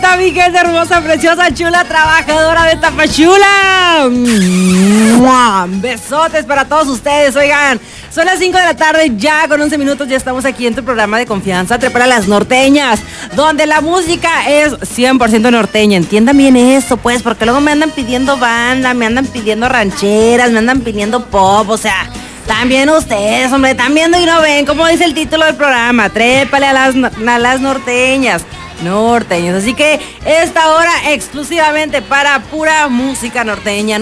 Hola, mi gente hermosa, preciosa, chula, trabajadora de Tapachula. Besotes para todos ustedes. Oigan, son las 5 de la tarde, ya con 11 minutos ya estamos aquí en tu programa de confianza, Trépale a las Norteñas, donde la música es 100% norteña. Entiendan bien eso, pues, porque luego me andan pidiendo banda, me andan pidiendo rancheras, me andan pidiendo pop, o sea... También ustedes, hombre, están viendo y no ven, como dice el título del programa, Trépale a las norteñas. Así que esta hora exclusivamente para pura música norteña.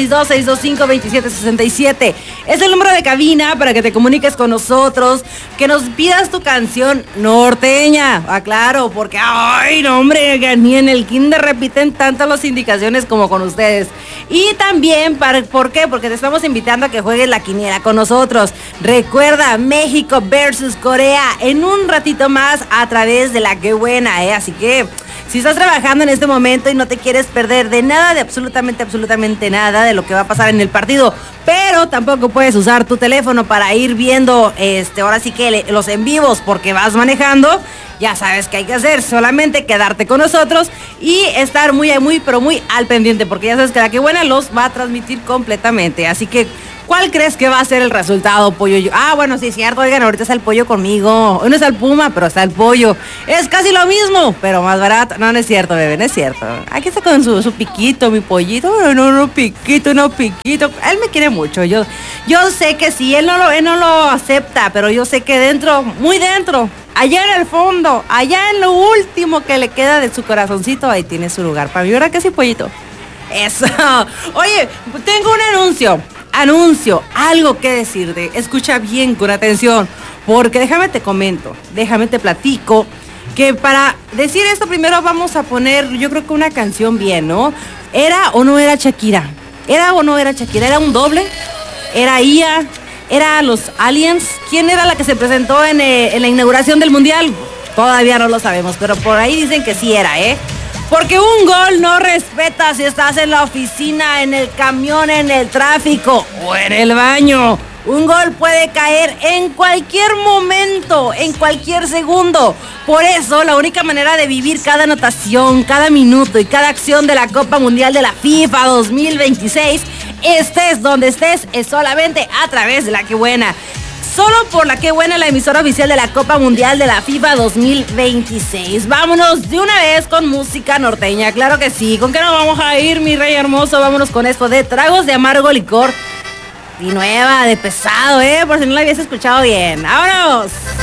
962-625-2767 es el número de cabina para que te comuniques con nosotros, que nos pidas tu canción norteña. Claro, porque ay, no, hombre, ni en el kinder repiten tantas las indicaciones como con ustedes. Y también, ¿por qué? Porque te estamos invitando a que juegues la quiniela con nosotros. Recuerda, México versus Corea en un ratito más a través de La Qué Buena, Así que si estás trabajando en este momento y no te quieres perder de nada, de absolutamente nada de lo que va a pasar en el partido, pero tampoco puedes usar tu teléfono para ir viendo ahora sí que los en vivos porque vas manejando, ya sabes qué hay que hacer, solamente quedarte con nosotros y estar muy al pendiente, porque ya sabes que La Qué Buena los va a transmitir completamente. Así que ¿cuál crees que va a ser el resultado, pollo? Bueno, sí, es cierto. Oigan, ahorita está el pollo conmigo. Hoy no está el puma, pero está el pollo. Es casi lo mismo, pero más barato. No es cierto, bebé, no es cierto. Aquí está con su piquito, mi pollito. No, piquito. Él me quiere mucho. Yo sé que sí, él no lo acepta, pero yo sé que dentro, muy dentro, allá en el fondo, allá en lo último que le queda de su corazoncito, ahí tiene su lugar. Para mí, ¿verdad que sí, pollito? Eso. Oye, tengo un anuncio, algo que decirte. Escucha bien, con atención, porque déjame te platico, que para decir esto primero vamos a poner, yo creo que una canción bien, ¿no? ¿Era o no era Shakira? ¿Era un doble? ¿Era IA? ¿Era los Aliens? ¿Quién era la que se presentó en la inauguración del Mundial? Todavía no lo sabemos, pero por ahí dicen que sí era, Porque un gol no respeta si estás en la oficina, en el camión, en el tráfico o en el baño. Un gol puede caer en cualquier momento, en cualquier segundo. Por eso, la única manera de vivir cada anotación, cada minuto y cada acción de la Copa Mundial de la FIFA 2026, estés donde estés, es solamente a través de La Qué Buena. Solo por La Qué Buena, la emisora oficial de la Copa Mundial de la FIFA 2026. Vámonos de una vez con música norteña, claro que sí. ¿Con qué nos vamos a ir, mi rey hermoso? Vámonos con esto de Tragos de Amargo Licor. Y nueva, de pesado, por si no la habías escuchado bien. ¡Vámonos!